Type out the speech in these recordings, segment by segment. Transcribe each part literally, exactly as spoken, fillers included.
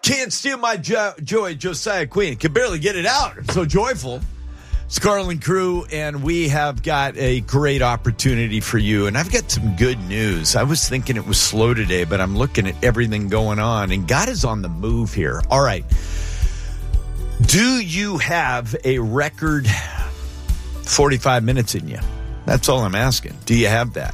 Can't steal my jo- joy, Josiah Queen. Can barely get it out. I'm so joyful. It's Carlin Crew, and we have got a great opportunity for you. And I've got some good news. I was thinking it was slow today, but I'm looking at everything going on, and God is on the move here. All right. Do you have a record forty-five minutes in you? That's all I'm asking. Do you have that?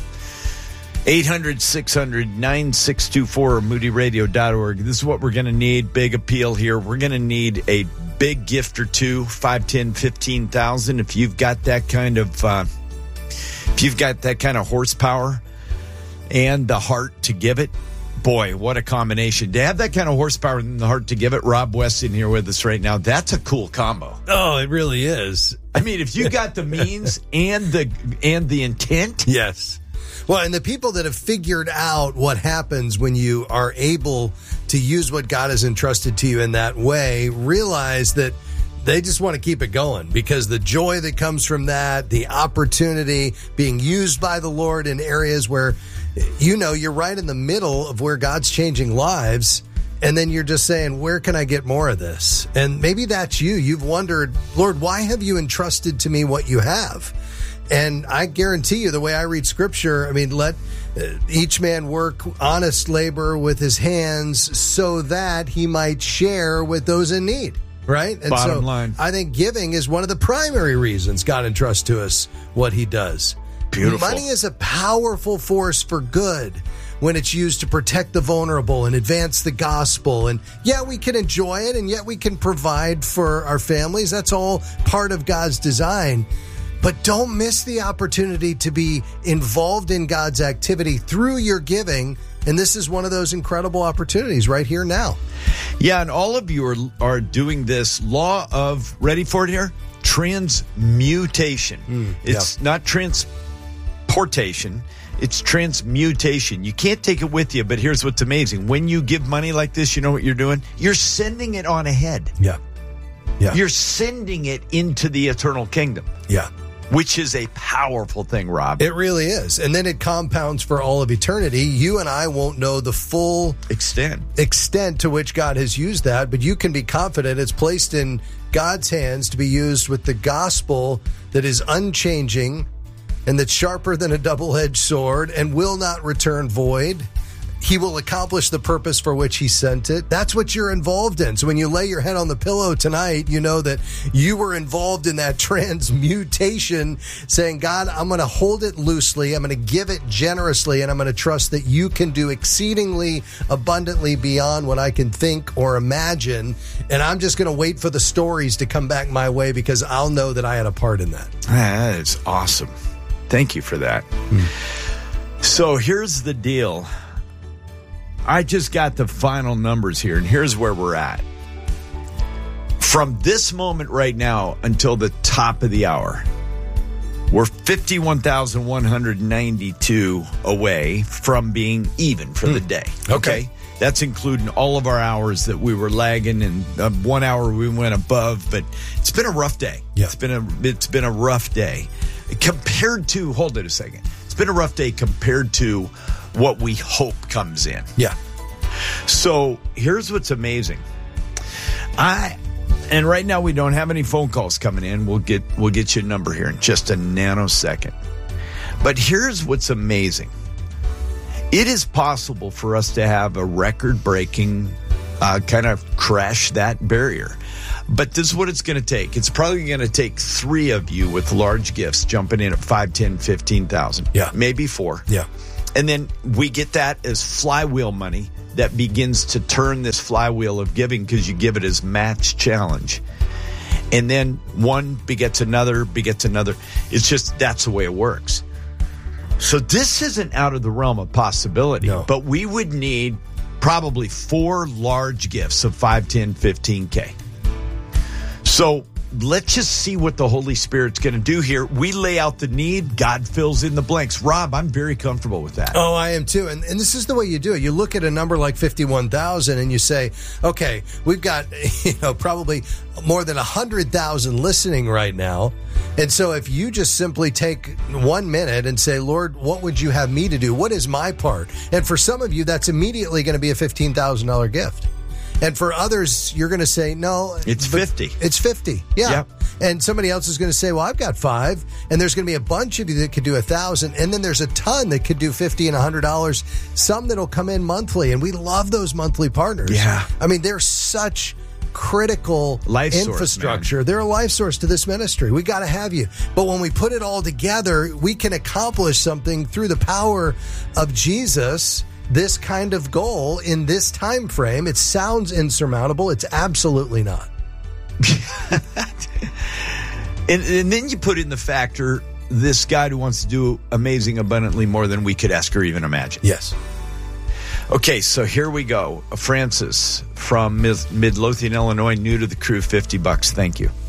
eight hundred, six hundred, nine six two four or moody radio dot org. This is what we're going to need. Big appeal here. We're going to need a big gift or two, five, ten, fifteen thousand. If you've got that kind of, uh, if you've got that kind of horsepower and the heart to give it, boy, what a combination. To have that kind of horsepower and the heart to give it, Rob West in here with us right now, that's a cool combo. Oh, it really is. I mean, if you got the means and the and the intent. Yes. Well, and the people that have figured out what happens when you are able to use what God has entrusted to you in that way realize that they just want to keep it going, because the joy that comes from that, the opportunity being used by the Lord in areas where, you know, you're right in the middle of where God's changing lives. And then you're just saying, where can I get more of this? And maybe that's you. You've wondered, Lord, why have you entrusted to me what you have? And I guarantee you, the way I read Scripture, I mean, let each man work honest labor with his hands so that he might share with those in need, right? And Bottom so line. I think giving is one of the primary reasons God entrusts to us what he does. Beautiful. Money is a powerful force for good when it's used to protect the vulnerable and advance the gospel. And yeah, we can enjoy it, and yet we can provide for our families. That's all part of God's design. But don't miss the opportunity to be involved in God's activity through your giving. And this is one of those incredible opportunities right here now. Yeah, and all of you are, are doing this law of, ready for it here? Transmutation. Mm, it's yeah. not transportation. It's transmutation. You can't take it with you, but here's what's amazing. When you give money like this, you know what you're doing? You're sending it on ahead. Yeah. Yeah. You're sending it into the eternal kingdom. Yeah. Which is a powerful thing, Rob. It really is. And then it compounds for all of eternity. You and I won't know the full extent extent to which God has used that, but you can be confident it's placed in God's hands to be used with the gospel that is unchanging and that's sharper than a double-edged sword and will not return void. He will accomplish the purpose for which he sent it. That's what you're involved in. So when you lay your head on the pillow tonight, you know that you were involved in that transmutation, saying, God, I'm going to hold it loosely. I'm going to give it generously, and I'm going to trust that you can do exceedingly abundantly beyond what I can think or imagine. And I'm just going to wait for the stories to come back my way, because I'll know that I had a part in that. That is awesome. Thank you for that. Hmm. So here's the deal. I just got the final numbers here, and here's where we're at. From this moment right now until the top of the hour, we're fifty-one thousand one hundred ninety-two away from being even for mm. the day. Okay. okay? That's including all of our hours that we were lagging, and uh, one hour we went above, but it's been a rough day. Yeah. It's been a, it's been a rough day. Compared to, hold it a second, it's been a rough day compared to what we hope comes in. Yeah. So here's what's amazing. I and right now we don't have any phone calls coming in. We'll get we'll get you a number here in just a nanosecond. But here's what's amazing. It is possible for us to have a record-breaking uh, kind of crash that barrier. But this is what it's going to take. It's probably going to take three of you with large gifts jumping in at five, ten, fifteen thousand. Yeah. Maybe four. Yeah. And then we get that as flywheel money that begins to turn this flywheel of giving, because you give it as match challenge. And then one begets another, begets another. It's just, that's the way it works. So this isn't out of the realm of possibility, no. But we would need probably four large gifts of five, ten, fifteen K. So let's just see what the Holy Spirit's going to do here. We lay out the need. God fills in the blanks. Rob, I'm very comfortable with that. Oh, I am too. And, and this is the way you do it. You look at a number like fifty-one thousand and you say, okay, we've got, you know, probably more than one hundred thousand listening right now. And so if you just simply take one minute and say, Lord, what would you have me to do? What is my part? And for some of you, that's immediately going to be a fifteen thousand dollars gift. And for others, you're going to say, no. It's fifty. It's fifty. Yeah. Yep. And somebody else is going to say, well, I've got five. And there's going to be a bunch of you that could do a thousand. And then there's a ton that could do fifty and one hundred dollars. Some that'll come in monthly. And we love those monthly partners. Yeah. I mean, they're such critical life infrastructure. Source, They're a life source to this ministry. We got to have you. But when we put it all together, we can accomplish something through the power of Jesus. This kind of goal in this time frame. It sounds insurmountable. It's absolutely not. and, and then you put in the factor, this God who wants to do amazing, abundantly more than we could ask or even imagine. Yes. Okay, so here we go. Francis from Mid- Midlothian, Illinois, new to the crew, fifty bucks. Thank you.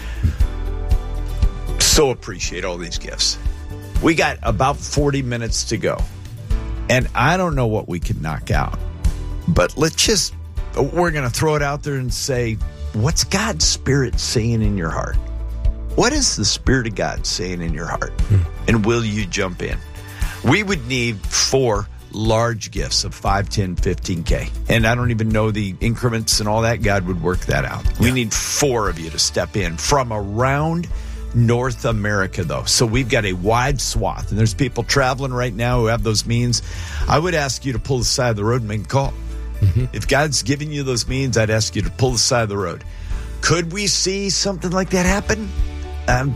So appreciate all these gifts. We got about forty minutes to go. And I don't know what we can knock out. But let's just, we're going to throw it out there and say, what's God's Spirit saying in your heart? What is the Spirit of God saying in your heart? Hmm. And will you jump in? We would need four large gifts of five, ten, fifteen K. And I don't even know the increments and all that. God would work that out. Yeah. We need four of you to step in from around North America, though. So we've got a wide swath. And there's people traveling right now who have those means. I would ask you to pull the side of the road and make a call. Mm-hmm. If God's giving you those means, I'd ask you to pull the side of the road. Could we see something like that happen? Um,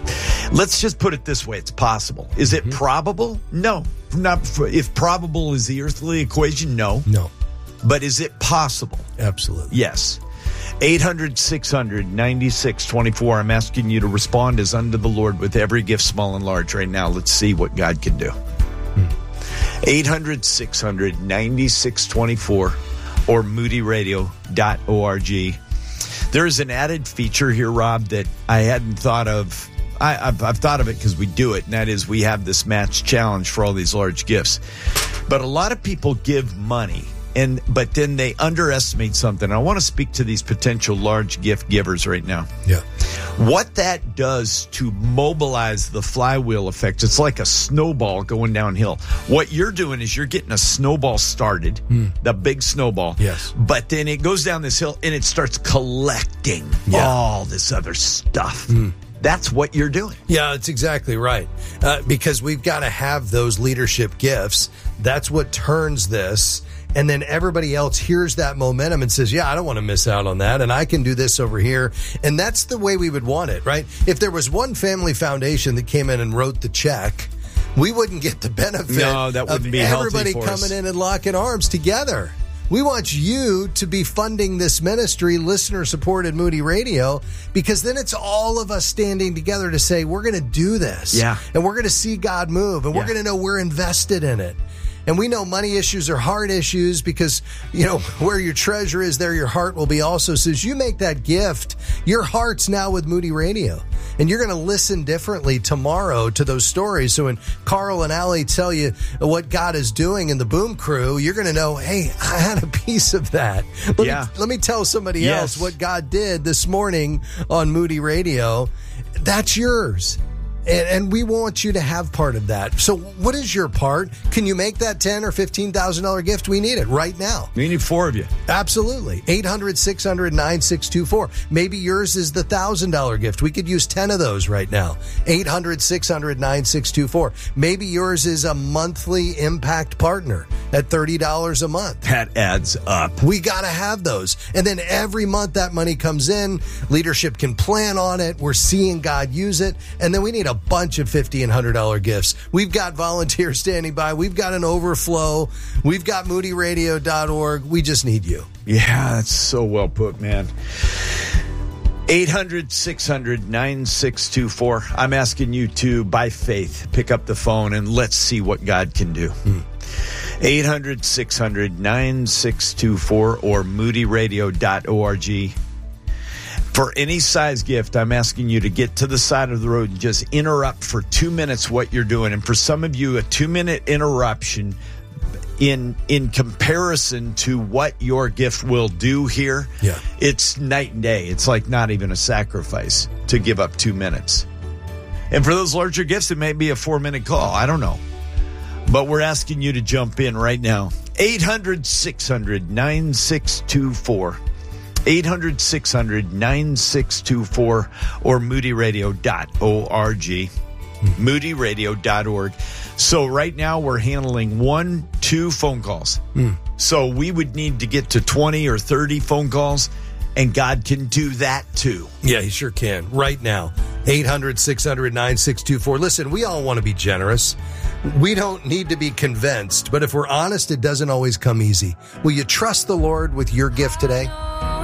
let's just put it this way. It's possible. Is it mm-hmm. probable? No. Not for, if probable is the earthly equation, no. No. But is it possible? Absolutely. Yes. eight hundred, six hundred, ninety-six twenty-four. I'm asking you to respond as unto the Lord with every gift, small and large, right now. Let's see what God can do. Hmm. eight hundred, six hundred, ninety-six twenty-four or moody radio dot org. There is an added feature here, Rob, that I hadn't thought of. I, I've, I've thought of it because we do it, and that is we have this match challenge for all these large gifts. But a lot of people give money, and but then they underestimate something. I want to speak to these potential large gift givers right now. Yeah. What that does to mobilize the flywheel effect, it's like a snowball going downhill. What you're doing is you're getting a snowball started, mm. the big snowball. Yes. But then it goes down this hill and it starts collecting yeah. all this other stuff. Mm. That's what you're doing. Yeah, that's exactly right. Uh, because we've got to have those leadership gifts. That's what turns this. And then everybody else hears that momentum and says, yeah, I don't want to miss out on that. And I can do this over here. And that's the way we would want it, right? If there was one family foundation that came in and wrote the check, we wouldn't get the benefit no, that wouldn't of be everybody healthy for coming us. in and locking arms together. We want you to be funding this ministry, listener-supported Moody Radio, because then it's all of us standing together to say, we're going to do this. Yeah. And we're going to see God move, and yeah. we're going to know we're invested in it. And we know money issues are hard issues because, you know, where your treasure is, there your heart will be also. So as you make that gift, your heart's now with Moody Radio. And you're going to listen differently tomorrow to those stories. So when Carl and Allie tell you what God is doing in the Boom Crew, you're going to know, hey, I had a piece of that. Let, yeah. me, let me tell somebody yes. else what God did this morning on Moody Radio. That's yours. And, and we want you to have part of that. So what is your part? Can you make that ten thousand dollars or fifteen thousand dollars gift? We need it right now. We need four of you. Absolutely. eight hundred, six hundred, nine six two four. Maybe yours is the one thousand dollars gift. We could use ten of those right now. eight hundred, six hundred, nine six two four. Maybe yours is a monthly impact partner at thirty dollars a month. That adds up. We got to have those. And then every month that money comes in, leadership can plan on it. We're seeing God use it. And then we need a bunch of fifty dollars and one hundred dollars gifts. We've got volunteers standing by. We've got an overflow. We've got moody radio dot org. We just need you. Yeah, that's so well put, man. eight hundred, six hundred, nine six two four. I'm asking you to, by faith, pick up the phone and let's see what God can do. Hmm. eight hundred, six hundred, nine six two four or moody radio dot org. For any size gift, I'm asking you to get to the side of the road and just interrupt for two minutes what you're doing. And for some of you, a two-minute interruption in in comparison to what your gift will do here, yeah. it's night and day. It's like not even a sacrifice to give up two minutes. And for those larger gifts, it may be a four-minute call. I don't know. But we're asking you to jump in right now. eight hundred, six hundred, nine six two four. eight hundred, six hundred, nine six two four or moody radio dot org. moody radio dot org. So right now we're handling one, two phone calls. Mm. So we would need to get to twenty or thirty phone calls, and God can do that too. Yeah, he sure can. Right now, eight hundred, six hundred, nine six two four. Listen, we all want to be generous. We don't need to be convinced, but if we're honest, it doesn't always come easy. Will you trust the Lord with your gift today?